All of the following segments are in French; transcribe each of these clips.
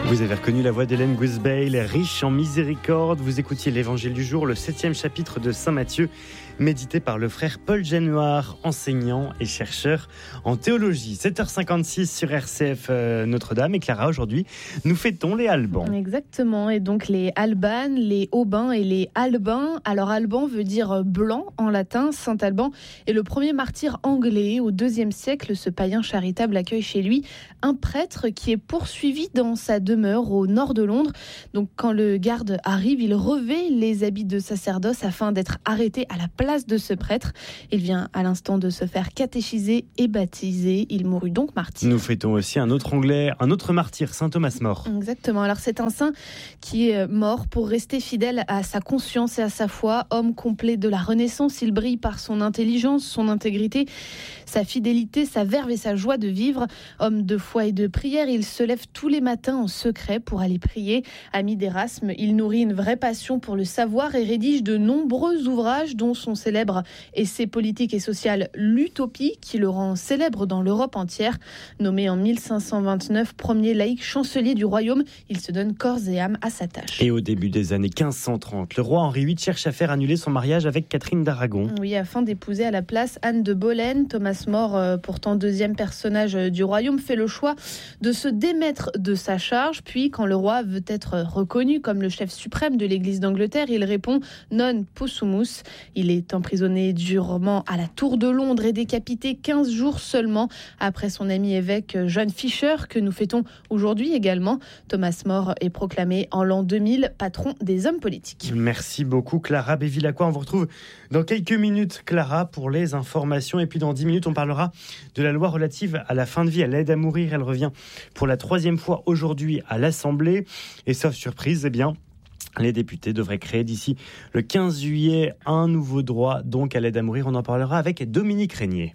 Vous avez reconnu la voix d'Hélène Gousbeil, riche en miséricorde. Vous écoutiez l'Évangile du jour, le 7e chapitre de Saint Matthieu, médité par le frère Paul Genouard, enseignant et chercheur en théologie. 7h56 sur RCF Notre-Dame. Et Clara, aujourd'hui, nous fêtons les Albans. Exactement, et donc les Albanes, les Aubins et les Albins. Alors Alban veut dire blanc en latin. Saint Alban est le premier martyr anglais. Au IIe siècle, ce païen charitable accueille chez lui un prêtre qui est poursuivi dans sa demeure au nord de Londres. Donc quand le garde arrive, il revêt les habits de sacerdoce afin d'être arrêté à la place de ce prêtre. Il vient à l'instant de se faire catéchiser et baptiser. Il mourut donc martyr. Nous fêtons aussi un autre Anglais, un autre martyr, saint Thomas More. Exactement. Alors c'est un saint qui est mort pour rester fidèle à sa conscience et à sa foi. Homme complet de la Renaissance, il brille par son intelligence, son intégrité, sa fidélité, sa verve et sa joie de vivre. Homme de foi et de prière, il se lève tous les matins en secret pour aller prier. Ami d'Erasme, il nourrit une vraie passion pour le savoir et rédige de nombreux ouvrages dont son célèbre essai politique et social L'Utopie, qui le rend célèbre dans l'Europe entière. Nommé en 1529 premier laïc chancelier du royaume, il se donne corps et âme à sa tâche. Et au début des années 1530, le roi Henri VIII cherche à faire annuler son mariage avec Catherine d'Aragon. Oui, afin d'épouser à la place Anne de Boleyn. Thomas More, pourtant deuxième personnage du royaume, fait le choix de se démettre de sa charge. Puis, quand le roi veut être reconnu comme le chef suprême de l'Église d'Angleterre, il répond « non possumus ». Il est emprisonné durement à la Tour de Londres et décapité 15 jours seulement après son ami évêque John Fisher, que nous fêtons aujourd'hui également. Thomas More est proclamé en l'an 2000 patron des hommes politiques. Merci beaucoup Clara Bévilacqua. On vous retrouve dans quelques minutes, Clara, pour les informations. Et puis dans 10 minutes, on parlera de la loi relative à la fin de vie, à l'aide à mourir. Elle revient pour la 3e fois aujourd'hui à l'Assemblée. Et sauf surprise, eh bien, les députés devraient créer d'ici le 15 juillet un nouveau droit donc à l'aide à mourir. On en parlera avec Dominique Régnier.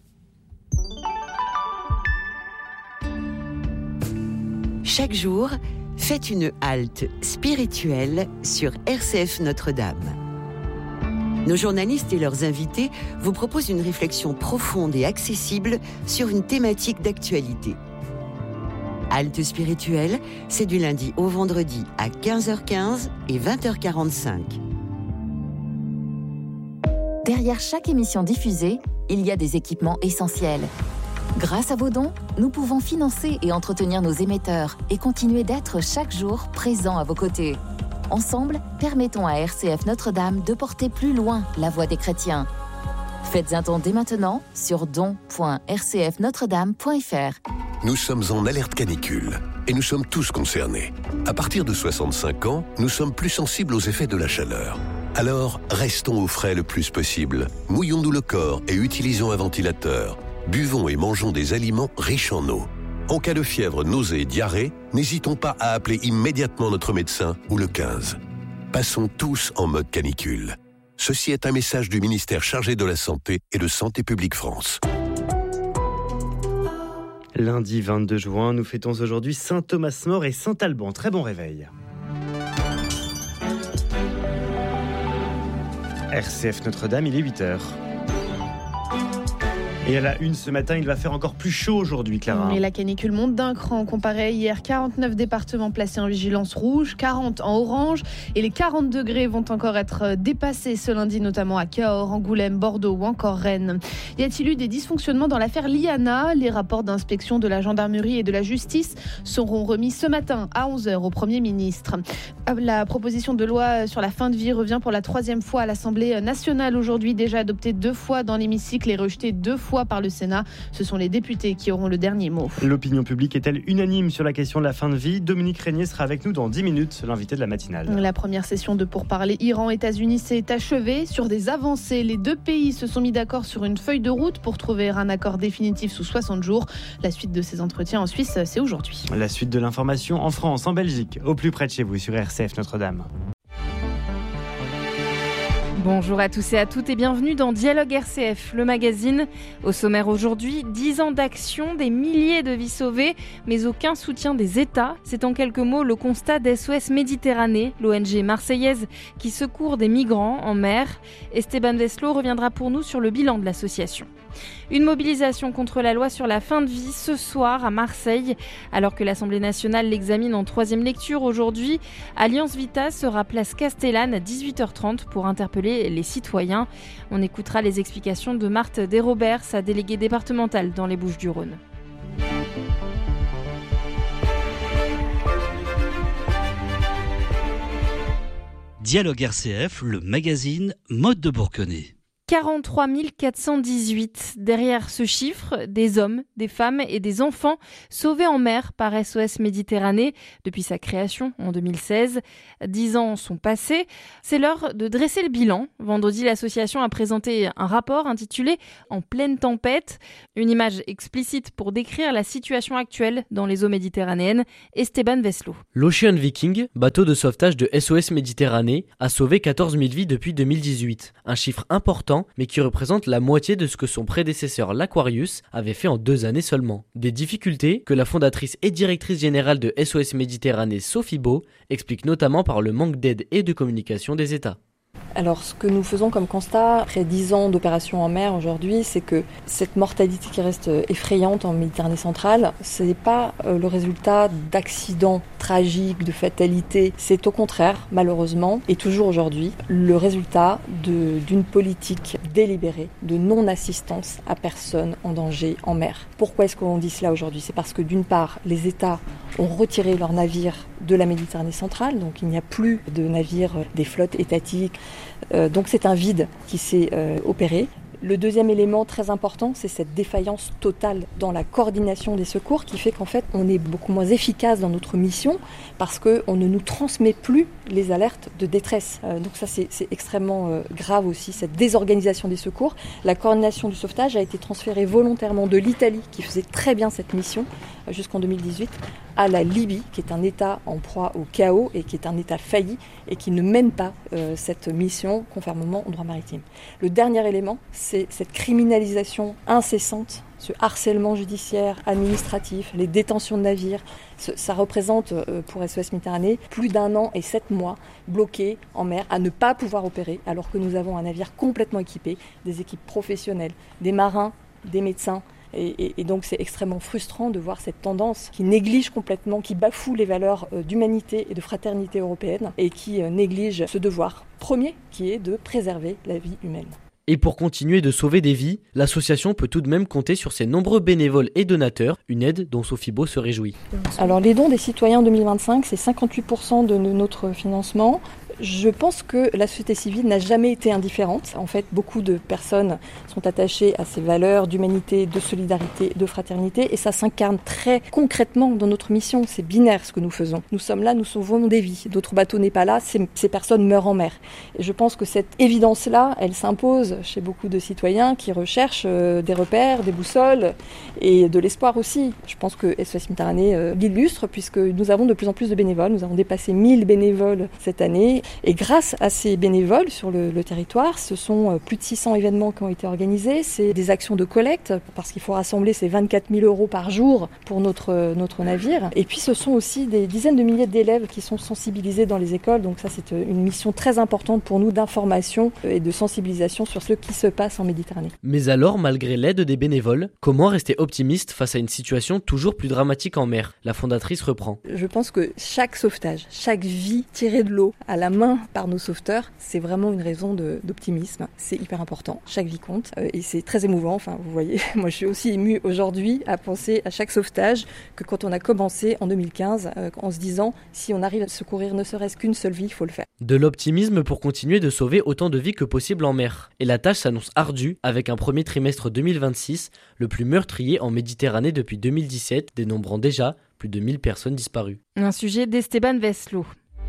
Chaque jour, faites une halte spirituelle sur RCF Notre-Dame. Nos journalistes et leurs invités vous proposent une réflexion profonde et accessible sur une thématique d'actualité. Halte spirituelle, c'est du lundi au vendredi à 15h15 et 20h45. Derrière chaque émission diffusée, il y a des équipements essentiels. Grâce à vos dons, nous pouvons financer et entretenir nos émetteurs et continuer d'être chaque jour présents à vos côtés. Ensemble, permettons à RCF Notre-Dame de porter plus loin la voix des chrétiens. Faites un don dès maintenant sur don.rcfnotredame.fr. Nous sommes en alerte canicule et nous sommes tous concernés. À partir de 65 ans, nous sommes plus sensibles aux effets de la chaleur. Alors, restons au frais le plus possible. Mouillons-nous le corps et utilisons un ventilateur. Buvons et mangeons des aliments riches en eau. En cas de fièvre, nausée et diarrhée, n'hésitons pas à appeler immédiatement notre médecin ou le 15. Passons tous en mode canicule. Ceci est un message du ministère chargé de la Santé et de Santé publique France. Lundi 22 juin, nous fêtons aujourd'hui saint Thomas More et saint Alban. Très bon réveil. RCF Notre-Dame, il est 8h. Et à la une ce matin, il va faire encore plus chaud aujourd'hui, Clara. Et la canicule monte d'un cran comparé à hier. 49 départements placés en vigilance rouge, 40 en orange. Et les 40 degrés vont encore être dépassés ce lundi, notamment à Cahors, Angoulême, Bordeaux ou encore Rennes. Y a-t-il eu des dysfonctionnements dans l'affaire Liana ? Les rapports d'inspection de la gendarmerie et de la justice seront remis ce matin à 11h au Premier ministre. La proposition de loi sur la fin de vie revient pour la 3e fois à l'Assemblée nationale aujourd'hui, déjà adoptée 2 fois dans l'hémicycle et rejetée 2 fois par le Sénat. Ce sont les députés qui auront le dernier mot. L'opinion publique est-elle unanime sur la question de la fin de vie ? Dominique Régnier sera avec nous dans 10 minutes, l'invité de la matinale. La première session de pourparlers Iran-États-Unis s'est achevée sur des avancées. Les 2 pays se sont mis d'accord sur une feuille de route pour trouver un accord définitif sous 60 jours. La suite de ces entretiens en Suisse, c'est aujourd'hui. La suite de l'information en France, en Belgique, au plus près de chez vous sur RCF Notre-Dame. Bonjour à tous et à toutes et bienvenue dans Dialogue RCF, le magazine. Au sommaire aujourd'hui, 10 ans d'action, des milliers de vies sauvées, mais aucun soutien des États. C'est en quelques mots le constat d'SOS Méditerranée, l'ONG marseillaise qui secourt des migrants en mer. Esteban Veslo reviendra pour nous sur le bilan de l'association. Une mobilisation contre la loi sur la fin de vie ce soir à Marseille. Alors que l'Assemblée nationale l'examine en 3e lecture aujourd'hui, Alliance Vita sera place Castellane à 18h30 pour interpeller les citoyens. On écoutera les explications de Marthe Desrobert, sa déléguée départementale dans les Bouches-du-Rhône. Dialogue RCF, le magazine Mode de Bourconnais. 43 418. Derrière ce chiffre, des hommes, des femmes et des enfants sauvés en mer par SOS Méditerranée depuis sa création en 2016. 10 ans sont passés. C'est l'heure de dresser le bilan. Vendredi, l'association a présenté un rapport intitulé « En pleine tempête ». Une image explicite pour décrire la situation actuelle dans les eaux méditerranéennes. Esteban Veslo. L'Ocean Viking, bateau de sauvetage de SOS Méditerranée, a sauvé 14 000 vies depuis 2018. Un chiffre important, mais qui représente la moitié de ce que son prédécesseur l'Aquarius avait fait en 2 années seulement. Des difficultés que la fondatrice et directrice générale de SOS Méditerranée, Sophie Beau, explique notamment par le manque d'aide et de communication des États. Alors ce que nous faisons comme constat, après 10 ans d'opération en mer aujourd'hui, c'est que cette mortalité qui reste effrayante en Méditerranée centrale, ce n'est pas le résultat d'accidents tragiques, de fatalités. C'est au contraire, malheureusement, et toujours aujourd'hui, le résultat d'une politique délibérée de non-assistance à personne en danger en mer. Pourquoi est-ce qu'on dit cela aujourd'hui ? C'est parce que d'une part, les États ont retiré leurs navires de la Méditerranée centrale, donc il n'y a plus de navires des flottes étatiques. Donc c'est un vide qui s'est opéré. Le deuxième élément très important, c'est cette défaillance totale dans la coordination des secours qui fait qu'en fait, on est beaucoup moins efficace dans notre mission parce qu'on ne nous transmet plus les alertes de détresse. Donc ça, c'est extrêmement grave aussi, cette désorganisation des secours. La coordination du sauvetage a été transférée volontairement de l'Italie, qui faisait très bien cette mission jusqu'en 2018, à la Libye, qui est un État en proie au chaos et qui est un État failli et qui ne mène pas cette mission conformément au droit maritime. Le dernier élément, c'est cette criminalisation incessante, ce harcèlement judiciaire, administratif, les détentions de navires. Ça représente pour SOS Méditerranée plus d'1 an et 7 mois bloqués en mer à ne pas pouvoir opérer alors que nous avons un navire complètement équipé, des équipes professionnelles, des marins, des médecins. Et donc c'est extrêmement frustrant de voir cette tendance qui néglige complètement, qui bafoue les valeurs d'humanité et de fraternité européenne et qui néglige ce devoir premier qui est de préserver la vie humaine. Et pour continuer de sauver des vies, l'association peut tout de même compter sur ses nombreux bénévoles et donateurs, une aide dont Sophie Beau se réjouit. Alors les dons des citoyens en 2025, c'est 58% de notre financement. Je pense que la société civile n'a jamais été indifférente. En fait, beaucoup de personnes sont attachées à ces valeurs d'humanité, de solidarité, de fraternité, et ça s'incarne très concrètement dans notre mission. C'est binaire ce que nous faisons. Nous sommes là, nous sauvons des vies. D'autres bateaux n'est pas là, ces personnes meurent en mer. Et je pense que cette évidence-là, elle s'impose chez beaucoup de citoyens qui recherchent des repères, des boussoles et de l'espoir aussi. Je pense que SOS Méditerranée l'illustre puisque nous avons de plus en plus de bénévoles. Nous avons dépassé 1000 bénévoles cette année. Et grâce à ces bénévoles sur le territoire, ce sont plus de 600 événements qui ont été organisés. C'est des actions de collecte parce qu'il faut rassembler ces 24 000 € par jour pour notre navire. Et puis ce sont aussi des dizaines de milliers d'élèves qui sont sensibilisés dans les écoles. Donc ça, c'est une mission très importante pour nous d'information et de sensibilisation sur ce qui se passe en Méditerranée. Mais alors, malgré l'aide des bénévoles, comment rester optimiste face à une situation toujours plus dramatique en mer ? La fondatrice reprend. Je pense que chaque sauvetage, chaque vie tirée de l'eau à la main par nos sauveteurs, c'est vraiment une raison d'optimisme. C'est hyper important. Chaque vie compte et c'est très émouvant. Enfin, vous voyez, moi je suis aussi émue aujourd'hui à penser à chaque sauvetage que quand on a commencé en 2015 en se disant si on arrive à secourir ne serait-ce qu'une seule vie, il faut le faire. De l'optimisme pour continuer de sauver autant de vies que possible en mer. Et la tâche s'annonce ardue avec un premier trimestre 2026, le plus meurtrier en Méditerranée depuis 2017, dénombrant déjà plus de 1000 personnes disparues. Un sujet d'Esteban Veslo.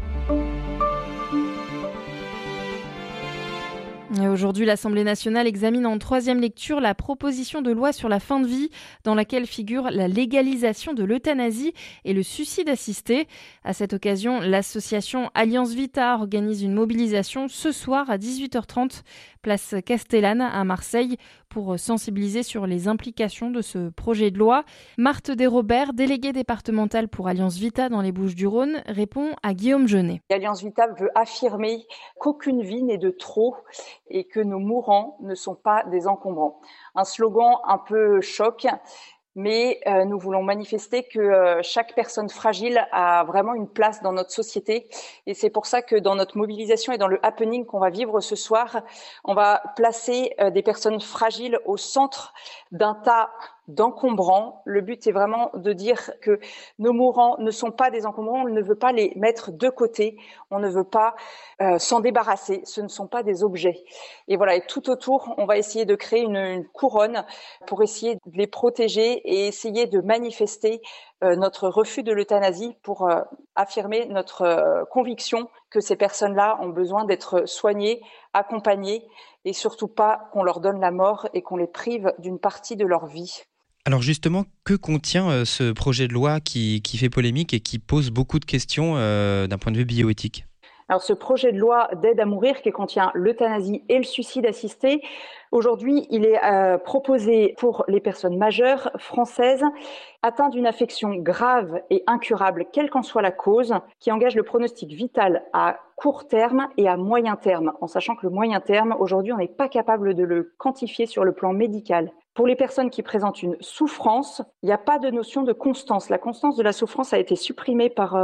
Et aujourd'hui, l'Assemblée nationale examine en 3e lecture la proposition de loi sur la fin de vie dans laquelle figure la légalisation de l'euthanasie et le suicide assisté. À cette occasion, l'association Alliance Vita organise une mobilisation ce soir à 18h30 place Castellane à Marseille, pour sensibiliser sur les implications de ce projet de loi. Marthe Desrobert, déléguée départementale pour Alliance Vita dans les Bouches-du-Rhône, répond à Guillaume Jeunet. Alliance Vita veut affirmer qu'aucune vie n'est de trop et que nos mourants ne sont pas des encombrants. Un slogan un peu choc, mais nous voulons manifester que chaque personne fragile a vraiment une place dans notre société. Et c'est pour ça que dans notre mobilisation et dans le happening qu'on va vivre ce soir, on va placer des personnes fragiles au centre d'un tas d'encombrants. Le but est vraiment de dire que nos mourants ne sont pas des encombrants, on ne veut pas les mettre de côté, on ne veut pas s'en débarrasser, ce ne sont pas des objets. Et voilà, et tout autour, on va essayer de créer une couronne pour essayer de les protéger et essayer de manifester notre refus de l'euthanasie pour affirmer notre conviction que ces personnes-là ont besoin d'être soignées, accompagnées et surtout pas qu'on leur donne la mort et qu'on les prive d'une partie de leur vie. Alors justement, que contient ce projet de loi qui fait polémique et qui pose beaucoup de questions d'un point de vue bioéthique ? Alors ce projet de loi d'aide à mourir qui contient l'euthanasie et le suicide assisté, aujourd'hui il est proposé pour les personnes majeures françaises atteintes d'une affection grave et incurable, quelle qu'en soit la cause, qui engage le pronostic vital à court terme et à moyen terme, en sachant que le moyen terme, aujourd'hui on n'est pas capable de le quantifier sur le plan médical. Pour les personnes qui présentent une souffrance, il n'y a pas de notion de constance. La constance de la souffrance a été supprimée par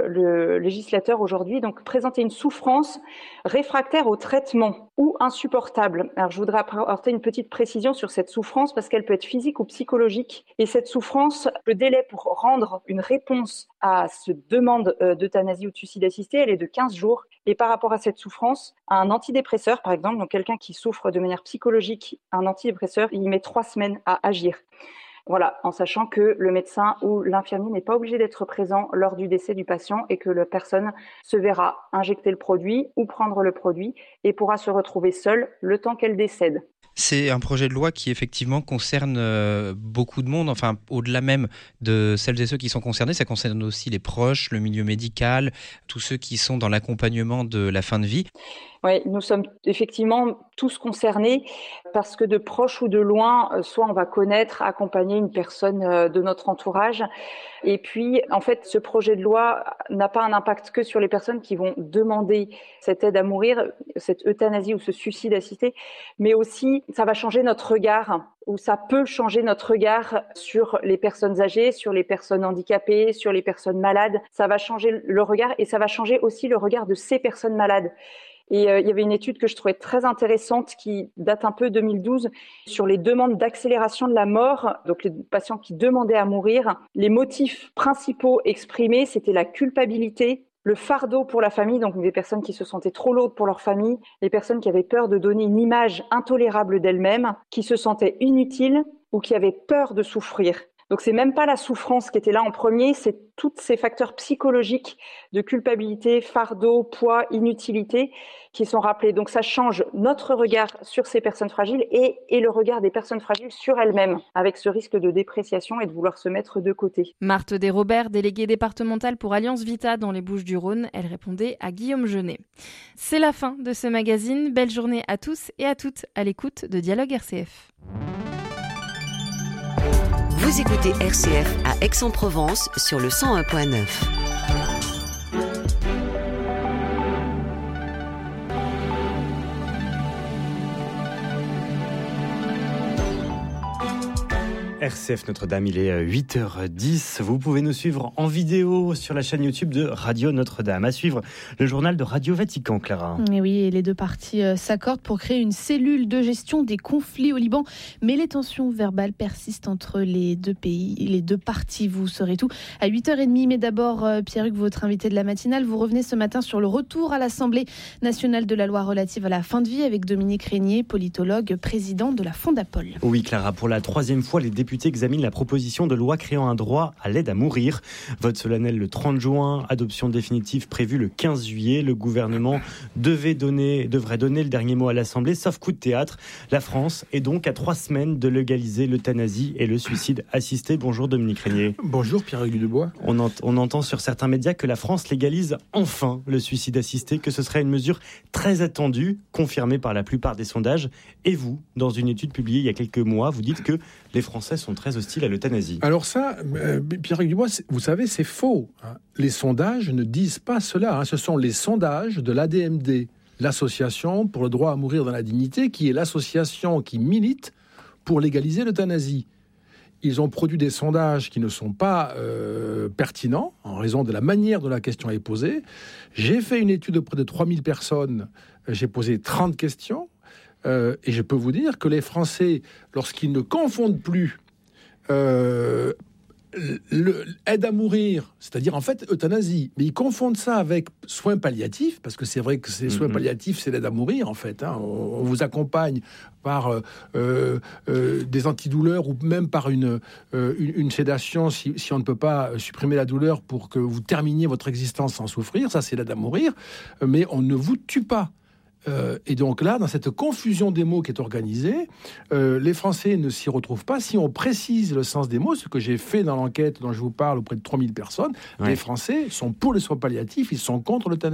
le législateur aujourd'hui. Donc, présenter une souffrance réfractaire au traitement ou insupportable. Alors, je voudrais apporter une petite précision sur cette souffrance parce qu'elle peut être physique ou psychologique. Et cette souffrance, le délai pour rendre une réponse à cette demande d'euthanasie ou de suicide assisté, elle est de 15 jours. Et par rapport à cette souffrance, un antidépresseur, par exemple, donc quelqu'un qui souffre de manière psychologique, un antidépresseur, il met 3 semaines à agir. Voilà, en sachant que le médecin ou l'infirmier n'est pas obligé d'être présent lors du décès du patient et que la personne se verra injecter le produit ou prendre le produit et pourra se retrouver seule le temps qu'elle décède. C'est un projet de loi qui effectivement concerne beaucoup de monde, enfin au-delà même de celles et ceux qui sont concernés, ça concerne aussi les proches, le milieu médical, tous ceux qui sont dans l'accompagnement de la fin de vie. Oui, nous sommes effectivement tous concernés parce que de proche ou de loin, soit on va connaître, accompagner une personne de notre entourage. Et puis, en fait, ce projet de loi n'a pas un impact que sur les personnes qui vont demander cette aide à mourir, cette euthanasie ou ce suicide assisté, mais aussi ça va changer notre regard ou ça peut changer notre regard sur les personnes âgées, sur les personnes handicapées, sur les personnes malades. Ça va changer le regard et ça va changer aussi le regard de ces personnes malades. Et il y avait une étude que je trouvais très intéressante qui date un peu 2012 sur les demandes d'accélération de la mort, donc les patients qui demandaient à mourir. Les motifs principaux exprimés, c'était la culpabilité, le fardeau pour la famille, donc des personnes qui se sentaient trop lourdes pour leur famille, les personnes qui avaient peur de donner une image intolérable d'elles-mêmes, qui se sentaient inutiles ou qui avaient peur de souffrir. Donc c'est même pas la souffrance qui était là en premier, c'est tous ces facteurs psychologiques de culpabilité, fardeau, poids, inutilité qui sont rappelés. Donc ça change notre regard sur ces personnes fragiles et le regard des personnes fragiles sur elles-mêmes, avec ce risque de dépréciation et de vouloir se mettre de côté. Marthe Desrobert, déléguée départementale pour Alliance Vita dans les Bouches-du-Rhône, elle répondait à Guillaume Jeunet. C'est la fin de ce magazine. Belle journée à tous et à toutes à l'écoute de Dialogue RCF. Vous écoutez RCF à Aix-en-Provence sur le 101.9. RCF Notre-Dame, il est 8h10. Vous pouvez nous suivre en vidéo sur la chaîne YouTube de Radio Notre-Dame. À suivre le journal de Radio Vatican, Clara. Et oui, et les deux parties s'accordent pour créer une cellule de gestion des conflits au Liban. Mais les tensions verbales persistent entre les deux pays, les deux parties. Vous saurez tout à 8h30. Mais d'abord, Pierre-Hugues, votre invité de la matinale, vous revenez ce matin sur le retour à l'Assemblée nationale de la loi relative à la fin de vie avec Dominique Régnier, politologue, président de la Fondapol. Oui, Clara, pour la troisième fois, les députés députés examinent la proposition de loi créant un droit à l'aide à mourir. Vote solennel le 30 juin, adoption définitive prévue le 15 juillet. Le gouvernement devrait donner le dernier mot à l'Assemblée, sauf coup de théâtre. La France est donc à 3 semaines de légaliser l'euthanasie et le suicide assisté. Bonjour Dominique Régnier. Bonjour Pierre-Hugues Dubois. On entend sur certains médias que la France légalise enfin le suicide assisté, que ce serait une mesure très attendue, confirmée par la plupart des sondages. Et vous, dans une étude publiée il y a quelques mois, vous dites que les Français sont très hostiles à l'euthanasie. Alors ça, Pierre-Hugues Dubois, vous savez, c'est faux. Les sondages ne disent pas cela. Ce sont les sondages de l'ADMD, l'Association pour le droit à mourir dans la dignité, qui est l'association qui milite pour légaliser l'euthanasie. Ils ont produit des sondages qui ne sont pas pertinents en raison de la manière dont la question est posée. J'ai fait une étude auprès de 3000 personnes. J'ai posé 30 questions. Et je peux vous dire que les Français, lorsqu'ils ne confondent plus aide à mourir, c'est-à-dire en fait euthanasie, mais ils confondent ça avec soins palliatifs, parce que c'est vrai que ces soins palliatifs, c'est l'aide à mourir en fait. On vous accompagne par des antidouleurs ou même par une sédation si on ne peut pas supprimer la douleur pour que vous terminiez votre existence sans souffrir. Ça, c'est l'aide à mourir, mais on ne vous tue pas. Et donc là, dans cette confusion des mots qui est organisée, les Français ne s'y retrouvent pas. Si on précise le sens des mots, ce que j'ai fait dans l'enquête dont je vous parle auprès de 3000 personnes, les Français sont pour les soins palliatifs, ils sont contre l'euthanasie.